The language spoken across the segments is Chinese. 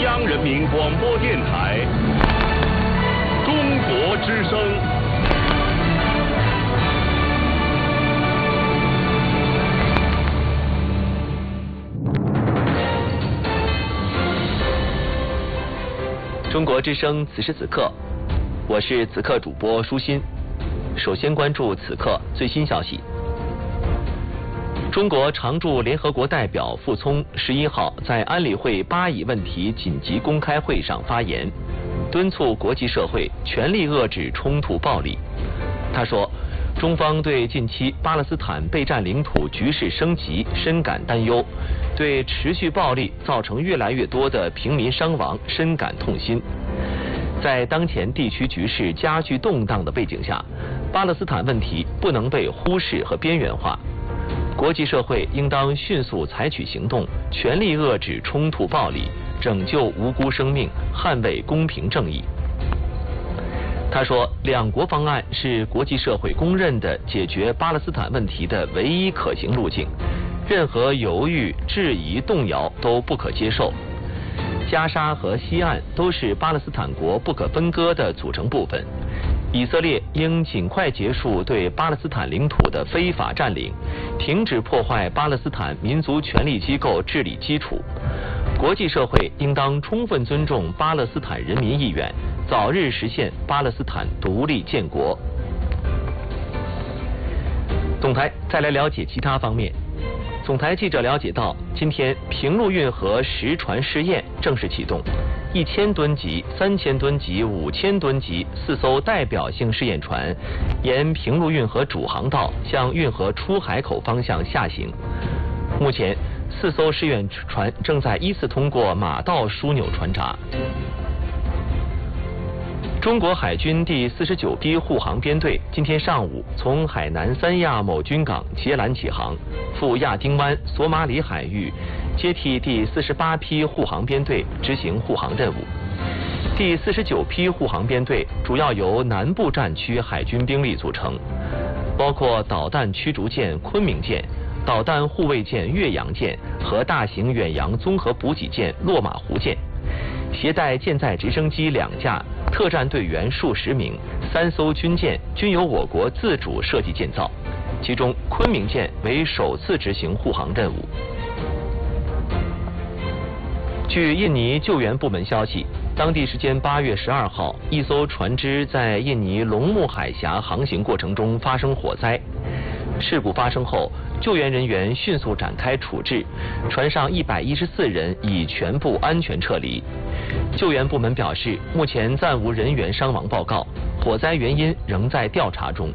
央人民广播电台中国之声。 中国之声，此时此刻，我是此刻主播舒心。首先关注此刻最新消息。中国常驻联合国代表傅聪11号在安理会巴以问题紧急公开会上发言，敦促国际社会全力遏制冲突暴力。他说，中方对近期巴勒斯坦被占领土局势升级深感担忧，对持续暴力造成越来越多的平民伤亡深感痛心。在当前地区局势加剧动荡的背景下，巴勒斯坦问题不能被忽视和边缘化。国际社会应当迅速采取行动，全力遏制冲突暴力，拯救无辜生命，捍卫公平正义。他说，两国方案是国际社会公认的解决巴勒斯坦问题的唯一可行路径，任何犹豫、质疑、动摇都不可接受。加沙和西岸都是巴勒斯坦国不可分割的组成部分。以色列应尽快结束对巴勒斯坦领土的非法占领，停止破坏巴勒斯坦民族权力机构治理基础。国际社会应当充分尊重巴勒斯坦人民意愿，早日实现巴勒斯坦独立建国。总台再来了解其他方面。总台记者了解到，今天平陆运河实船试验正式启动，1000吨级、3000吨级、5000吨级4艘代表性试验船沿平陆运河主航道向运河出海口方向下行。目前4艘试验船正在依次通过马道枢纽船闸。中国海军第49批护航编队今天上午从海南三亚某军港截拦起航，赴亚丁湾、索马里海域接替第48批护航编队执行护航任务。第49批护航编队主要由南部战区海军兵力组成，包括导弹驱逐舰昆明舰、导弹护卫舰岳阳舰和大型远洋综合补给舰落马湖舰，携带舰载直升机2架，特战队员数十名，3艘军舰均由我国自主设计建造，其中昆明舰为首次执行护航任务。据印尼救援部门消息，当地时间8月12号，一艘船只在印尼龙目海峡航行过程中发生火灾。事故发生后，救援人员迅速展开处置，船上114人已全部安全撤离。救援部门表示，目前暂无人员伤亡报告，火灾原因仍在调查中。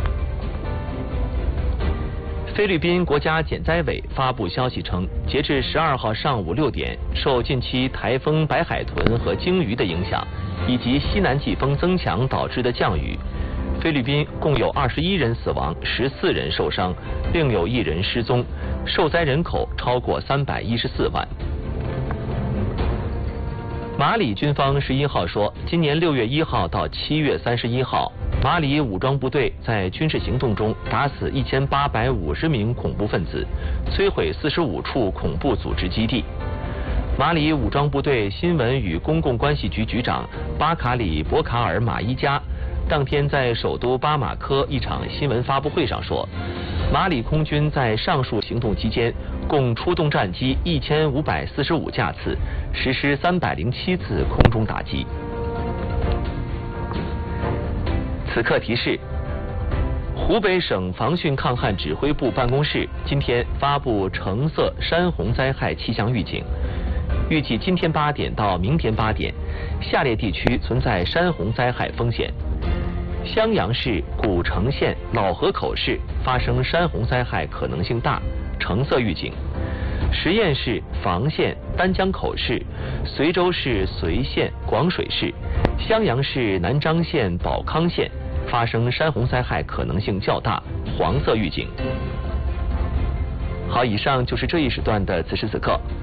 菲律宾国家减灾委发布消息称，截至12号上午6点，受近期台风白海豚和鲸鱼的影响，以及西南季风增强导致的降雨，菲律宾共有21人死亡，14人受伤，另有1人失踪，受灾人口超过314万。马里军方11号说，今年6月1号到7月31号，马里武装部队在军事行动中打死1850名恐怖分子，摧毁45处恐怖组织基地。马里武装部队新闻与公共关系局局长巴卡里·博卡尔·马伊加当天在首都巴马科一场新闻发布会上说，马里空军在上述行动期间共出动战机1545架次，实施307次空中打击。此刻提示：湖北省防汛抗旱指挥部办公室今天发布橙色山洪灾害气象预警，预计今天8点到明天8点，下列地区存在山洪灾害风险：襄阳市、古城县、老河口市发生山洪灾害可能性大，橙色预警；十堰市、房县、丹江口市、随州市随县、广水市、襄阳市南漳县、保康县发生山洪灾害可能性较大，黄色预警。好，以上就是这一时段的此时此刻。